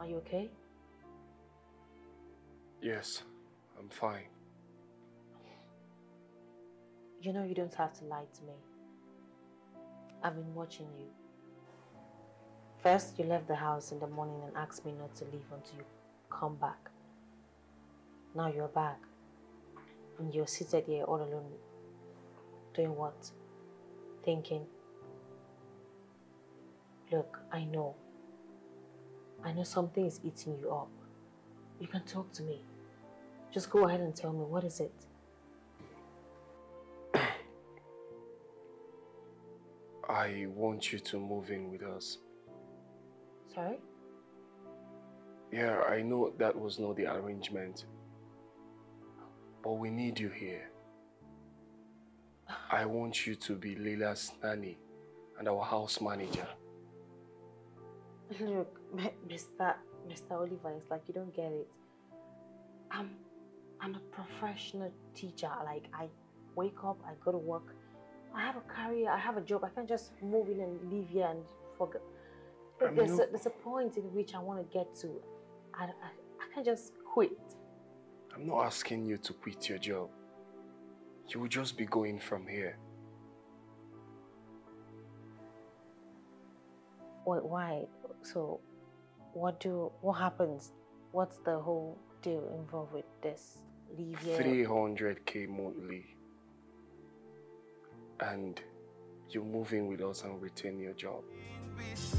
you okay? Yes, I'm fine. You know you don't have to lie to me. I've been watching you. First, you left the house in the morning and asked me not to leave until you come back. Now you're back. And you're seated here all alone. Doing what? Thinking. Look, I know. I know something is eating you up. You can talk to me. Just go ahead and tell me, what is it? I want you to move in with us. Sorry? Yeah, I know that was not the arrangement. But we need you here. I want you to be Leila's nanny and our house manager. Look, Mr. Oliver, it's like you don't get it. I'm a professional teacher. Like, I wake up, I go to work. I have a career, I have a job. I can't just move in and live here and forget. Look, there's a point in which I want to get to. I can't just quit. I'm not asking you to quit your job. You will just be going from here. Wait, why? So, what happens? What's the whole deal involved with this? Leave here? 300k monthly. And you move in with us and retain your job.